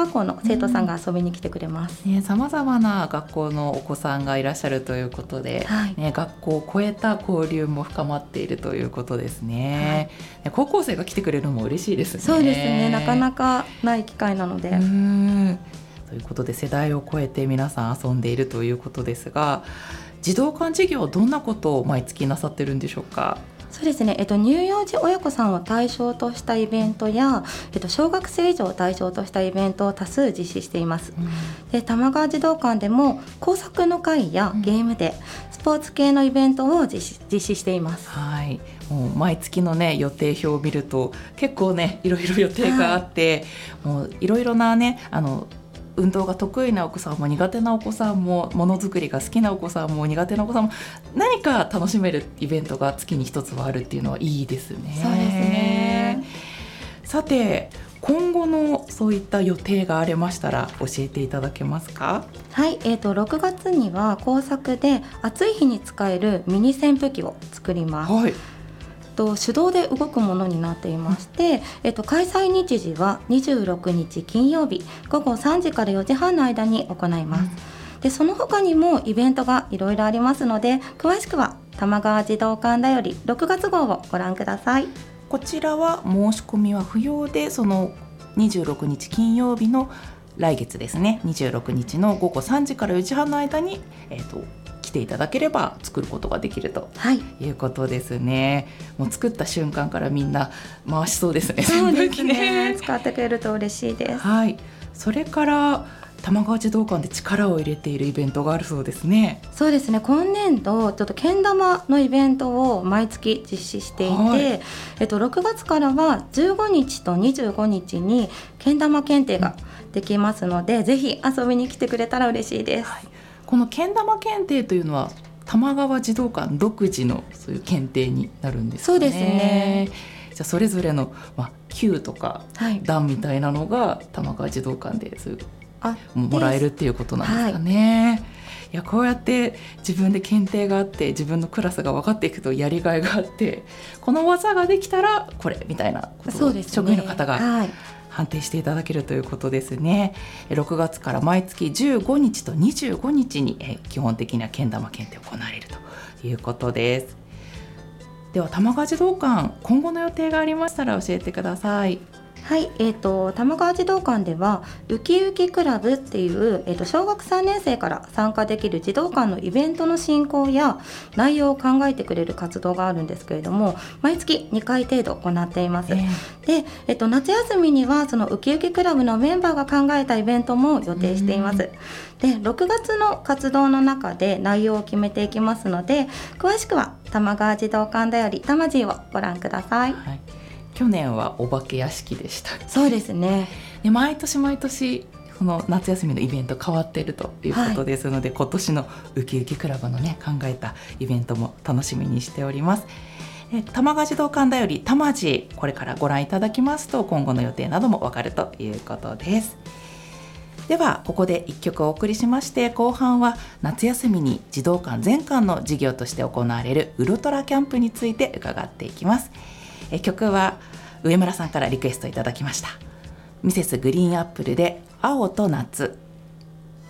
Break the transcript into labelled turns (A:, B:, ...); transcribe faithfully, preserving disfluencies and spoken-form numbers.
A: 学校の生徒さんが遊びに来てくれます。
B: さまざまな学校のお子さんがいらっしゃるということで、はいね、学校を超えた交流も深まっているということですね、はい、高校生が来てくれるのも嬉しいですね。
A: そうですね、なかなかない機会なので。
B: うーんということで世代を超えて皆さん遊んでいるということですが、児童館事業どんなことを毎月なさってるんでしょうか？
A: そうですね、えっと、乳幼児親子さんを対象としたイベントや、えっと、小学生以上を対象としたイベントを多数実施しています、うん、で玉川児童館でも工作の会やゲームデー、うん、スポーツ系のイベントを実施、実施しています。
B: はい、もう毎月の、ね、予定表を見ると結構ねいろいろ予定があって、はい、もういろいろなねあの運動が得意なお子さんも苦手なお子さんもものづくりが好きなお子さんも苦手なお子さんも何か楽しめるイベントが月に一つはあるっていうのはいいですね。
A: そうですね。
B: さて今後のそういった予定がありましたら教えていただけますか？
A: はい、えーと、ろくがつには工作で暑い日に使えるミニ扇風機を作ります。はい、と手動で動くものになっていまして、えっと、開催日時はにじゅうろくにち金曜日ごごさんじからよじはんの間に行います、うん、でその他にもイベントがいろいろありますので詳しくは玉川児童館だよりろくがつ号をご覧ください。
B: こちらは申し込みは不要で、そのにじゅうろくにち金曜日の来月ですねにじゅうろくにちのごごさんじからよじはんの間に、えっと来ていただければ作ることができるということですね、はい、もう作った瞬間からみんな回しそうですね。
A: そうですね使ってくれると嬉しいです、
B: はい、それから玉川児童館で力を入れているイベントがあるそうですね。
A: そうですね、今年度ちょっとけん玉のイベントを毎月実施していて、はい、えっと、ろくがつからはじゅうごにちとにじゅうごにちにけん玉検定ができますので、うん、ぜひ遊びに来てくれたら嬉しいです、はい、
B: このけん玉検定というのは玉川児童館独自のそういう検定になるんですかね。
A: そうですね。
B: じゃあそれぞれの、まあ、級とか段みたいなのが玉川児童館でそういうあもらえるっていうことなんですかね、はい、いやこうやって自分で検定があって自分のクラスが分かっていくとやりがいがあって、この技ができたらこれみたいなことを職員の方が判定していただけるということですね。ろくがつから毎月じゅうごにちとにじゅうごにちに基本的なけん玉検定が行われるということです。では玉川児童館今後の予定がありましたら教えてください。
A: はい、えーと、玉川児童館ではウキウキクラブっていう、えーと、小学さんねんせいから参加できる児童館のイベントの進行や内容を考えてくれる活動があるんですけれども、毎月にかい程度行っています、えーでえーと、夏休みにはそのウキウキクラブのメンバーが考えたイベントも予定しています。でろくがつの活動の中で内容を決めていきますので、詳しくは玉川児童館だよりたまじをご覧ください、はい。
B: 去年はお化け屋敷でした。
A: そうですね。
B: で毎年毎年その夏休みのイベント変わっているということですので、はい、今年のウキウキクラブのね考えたイベントも楽しみにしております。え玉川児童館だよりたまじこれからご覧いただきますと今後の予定などもわかるということです。ではここでいっきょくお送りしまして、後半は夏休みに児童館全館の事業として行われるウルトラキャンプについて伺っていきます。え曲は上村さんからリクエストいただきました。ミセスグリーンアップルで青と夏。